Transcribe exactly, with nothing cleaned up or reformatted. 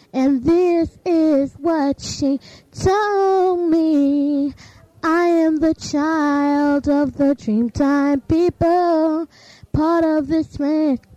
And this is what she told me. I am the child of the Dreamtime people, part of this